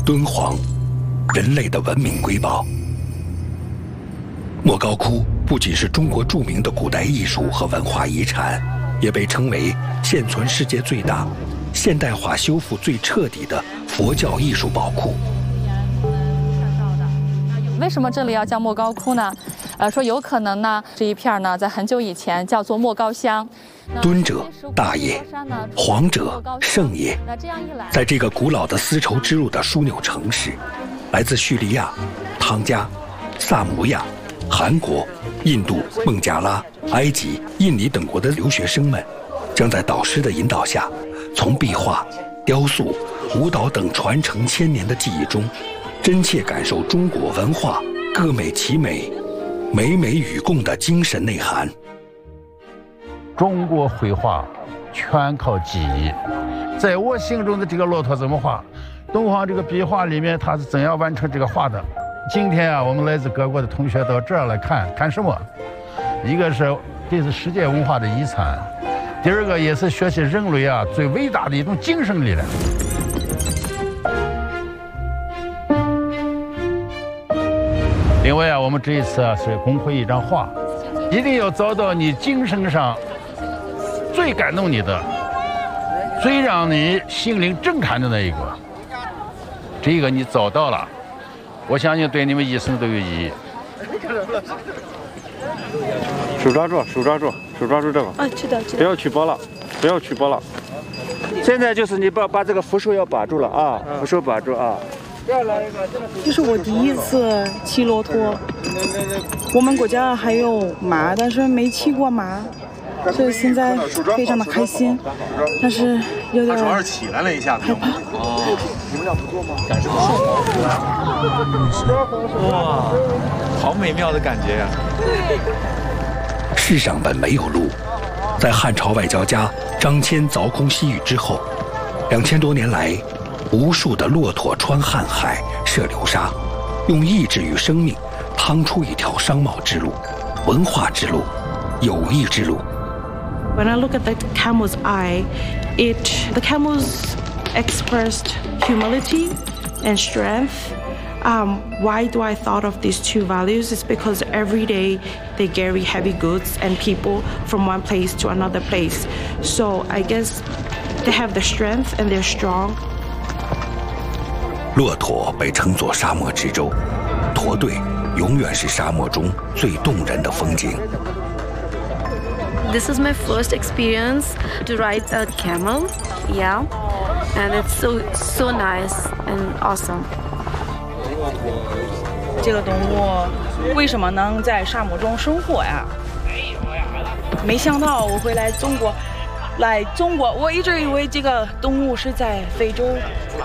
敦煌，人类的文明瑰宝。莫高窟不仅是中国著名的古代艺术和文化遗产，也被称为现存世界最大、现代化修复最彻底的佛教艺术宝库。 为什么这里要叫莫高窟呢？说有可能呢，这一片呢，在很久以前叫做莫高乡。 敦者大也，皇者圣也。在这个古老的丝绸之路的枢纽城市，来自叙利亚、汤加、萨摩亚、韩国、印度、孟加拉、埃及、印尼等国的留学生们，将在导师的引导下，从壁画、雕塑、舞蹈等传承千年的技艺中，真切感受中国文化各美其美、美美与共的精神内涵。 中国绘画全靠记忆，在我心中的这个骆驼怎么画，敦煌这个壁画里面它是怎样完成这个画的。今天啊，我们来自各国的同学到这儿来看什么？一个是这是世界文化的遗产，第二个也是学习人类啊最伟大的一种精神力量。另外啊，我们这一次啊是公会一张画，一定要找到你精神上最感动你的、最让你心灵震撼的那一个。这个你找到了，我相信对你们一生都有意义。 手抓住，手抓住，手抓住这个。 啊，知道。 不要取包了，不要取包了。现在就是你把这个扶手要把住了啊，扶手把住啊。 这是我第一次骑骆驼，我们国家还有马，但是没骑过马，所以现在非常的开心，但是有点主要是起来了一下子害怕。 哦，你们俩不做吗？感受哇，好美妙的感觉呀！ 世上本没有路，在汉朝外交家张骞凿空西域之后，2000多年来，无数的骆驼穿瀚海、涉流沙，用意志与生命趟出一条商贸之路、文化之路、友谊之路。 When I look at the camel's eye, the camels expressed humility and strength. Why do I thought of these two values? It's because every day they carry heavy goods and people from one place to another place. So I guess they have the strength and they're strong. 骆驼被称作沙漠之舟，驼队永远是沙漠中最动人的风景。 This is my first experience to ride a camel, yeah, and it's so nice and awesome. 这个动物为什么能在沙漠中生活呀？没想到我会来中国，我一直以为这个动物是在非洲。